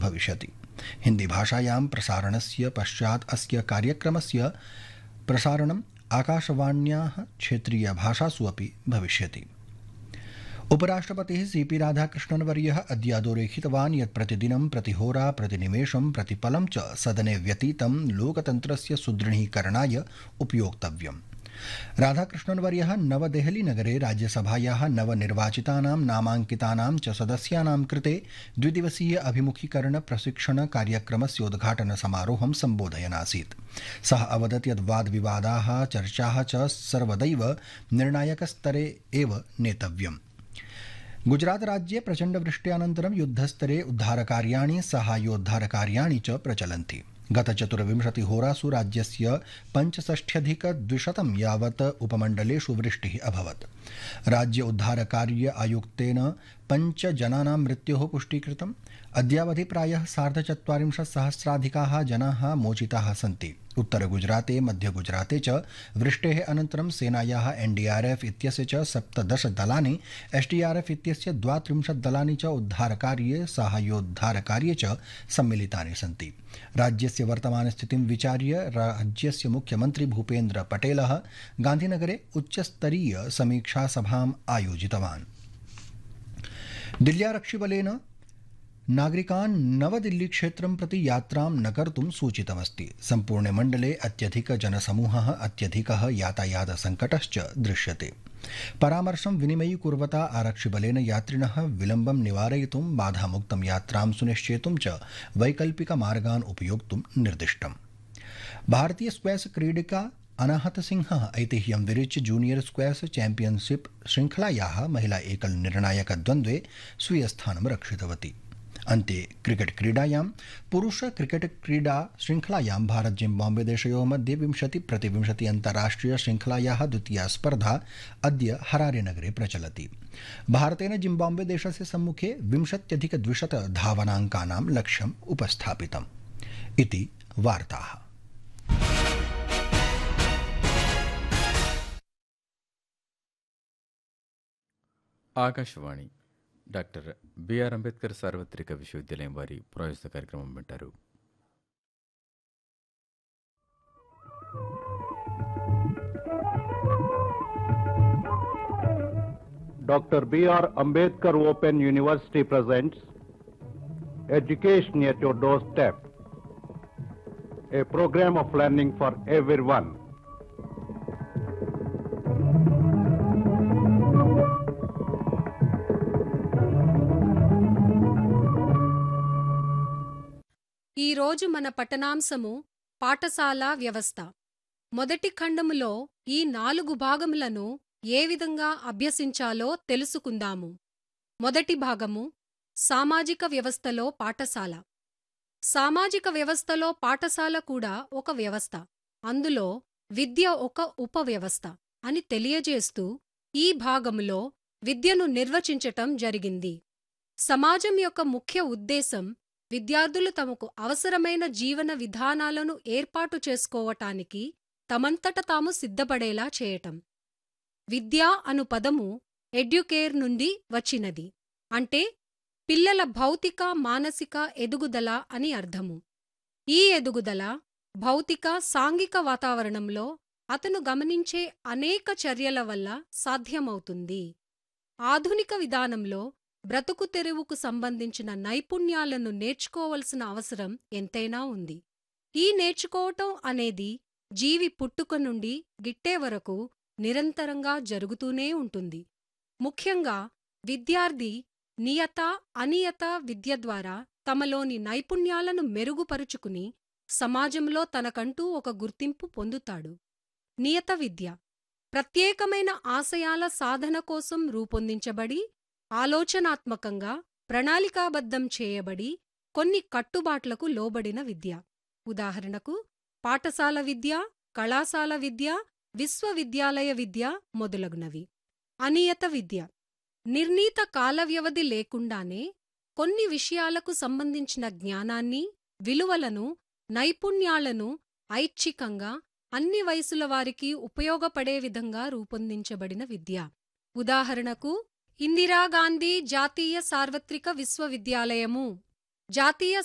भविष्यति। हिन्दीभाषायां प्रसारणस्य पश्चात् अस्य कार्यक्रमस्य प्रसारणम् आकाशवाण्याः क्षेत्रीयभाषासु अपि भविष्यति। उपराष्ट्रपतिः सीपी राधाकृष्णन्वर्यः अद्य अधोरेखितवान् यत् प्रतिदिनं प्रतिहोरा प्रतिनिमेषं प्रतिपलं च सदने व्यतीतं लोकतन्त्रस्य सुदृढीकरणाय उपयोक्तव्यम्। राधाकृष्णन्वर्यः नवदेहलीनगरे राज्यसभायाः नवनिर्वाचितानां नामाङ्कितानां च सदस्यानां कृते द्विदिवसीय अभिमुखीकरण प्रशिक्षण कार्यक्रमस्य उद्घाटनसमारोहं सम्बोधयन् आसीत्। सः अवदत् यत् वादविवादाः चर्चाः च सर्वदैव निर्णायकस्तरे एव नेतव्यम्। गुजरातराज्ये प्रचण्डवृष्ट्यानन्तरं युद्धस्तरे उद्धारकार्याणि साहाय्योद्धारकार्याणि च प्रचलन्ति। गत 24 होरासु राज्यस्य 65,200 यावत् उपमण्डलेषु वृष्टिः अभवत्। राज्य उद्धारकार्य आयुक्तेन 5 जनानां मृत्योः पुष्टीकृतम्। अद्यावधि प्रायः 4,40,000 जनाः मोचिताः सन्ति। उत्तरगुजराते मध्यगुजराते च वृष्टेः अनन्तरं सेनायाः एनडीआरएफ इत्यस्य च 17 दलानि एसडीआरएफ इत्यस्य 32 दलानि च उद्धारकार्ये साहाय्योद्धारकार्ये च सम्मिलितानि सन्ति। राज्यस्य वर्तमानस्थितिं विचार्य राज्यस्य मुख्यमन्त्री भूपेन्द्र पटेलः गान्धीनगरे उच्चस्तरीय समीक्षासभाम् आयोजितवान्। दिल्ल्यारक्षिबलेन नागरिकान् नवदिल्लीक्षेत्रं प्रति यात्रां न कर्तुं सूचितमस्ति। सम्पूर्णे मण्डले अत्यधिकजनसमूहः अत्यधिकः यातायातसङ्कटश्च दृश्यते। परामर्शं विनिमयीकुर्वता आरक्षिबलेन यात्रिणः विलम्बं निवारयितुं बाधामुक्तं यात्रां सुनिश्चेतुं च वैकल्पिकमार्गान् उपयोक्तुं निर्दिष्टम्। भारतीय स्क्वैश क्रीडिका अनाहत सिंहः ऐतिह्यं विरिच्य जूनियर स्क्वैश चैम्पियनशिप श्रृङ्खलायाः महिला एकल निर्णायकद्वन्द्वे स्वीयस्थानं रक्षितवती। अन्ते क्रिकेट क्रीडायां पुरुष क्रिकेट क्रीडा श्रृङ्खलायां भारत जिम्बाब्वे देशयोः मध्ये 20-20 अन्ताराष्ट्रिय श्रृङ्खलायाः द्वितीया स्पर्धा अद्य हरारे नगरे प्रचलति। भारतेन जिम्बाब्वे देशस्य सम्मुखे 20,200 धावनाङ्कानां लक्ष्यम् उपस्थापितम्। इति वार्ताः। ఆకాశవాణి డాక్టర్ బిఆర్ అంబేద్కర్ సార్వత్రిక విశ్వవిద్యాలయం వారి ప్రాయోజిత కార్యక్రమం వింటారు. Dr. B.R. Ambedkar Open University presents Education at Your Doorstep, a program of learning for everyone. ఈరోజు మన పఠనాంశము పాఠశాల వ్యవస్థ. మొదటి ఖండములో ఈ 4 భాగములను ఏ విధంగా అభ్యసించాలో తెలుసుకుందాము. మొదటి భాగము సామాజిక వ్యవస్థలో పాఠశాల. సామాజిక వ్యవస్థలో పాఠశాల కూడా ఒక వ్యవస్థ, అందులో విద్య ఒక ఉపవ్యవస్థ అని తెలియజేస్తూ ఈ భాగములో విద్యను నిర్వచించటం జరిగింది. సమాజం యొక్క ముఖ్య ఉద్దేశం విద్యార్థులు తమకు అవసరమైన జీవన విధానాలను ఏర్పాటు చేసుకోవటానికి తమంతట తాము సిద్ధపడేలా చేయటం. విద్య అను పదము ఎడ్యుకేర్ నుండి వచ్చినది, అంటే పిల్లల భౌతిక మానసిక ఎదుగుదల అని అర్థము. ఈ ఎదుగుదల భౌతిక సాంఘిక వాతావరణంలో అతను గమనించే అనేక చర్యల వల్ల సాధ్యమవుతుంది. ఆధునిక విధానంలో బ్రతుకు తెరువుకు సంబంధించిన నైపుణ్యాలను నేర్చుకోవలసిన అవసరం ఎంతైనా ఉంది. ఈ నేర్చుకోవటం అనేది జీవి పుట్టుక నుండి గిట్టే వరకు నిరంతరంగా జరుగుతూనే ఉంటుంది. ముఖ్యంగా విద్యార్థి నియత అనియత విద్య ద్వారా తమలోని నైపుణ్యాలను మెరుగుపరుచుకుని సమాజంలో తనకంటూ ఒక గుర్తింపు పొందుతాడు. నియత విద్య ప్రత్యేకమైన ఆశయాల సాధన కోసం రూపొందించబడి ఆలోచనాత్మకంగా ప్రణాళికాబద్ధం చేయబడి కొన్ని కట్టుబాట్లకు లోబడిన విద్య. ఉదాహరణకు పాఠశాల విద్య, కళాశాల విద్య, విశ్వవిద్యాలయ విద్య మొదలగునవి. అనియత విద్య నిర్ణీత కాల వ్యవధి లేకుండానే కొన్ని విషయాలకు సంబంధించిన జ్ఞానాన్ని, విలువలను, నైపుణ్యాలను ఐచ్ఛికంగా అన్ని వయసుల వారికి ఉపయోగపడే విధంగా రూపొందించబడిన విద్య. ఉదాహరణకు ఇందిరాగాంధీ జాతీయ సార్వత్రిక విశ్వవిద్యాలయము, జాతీయ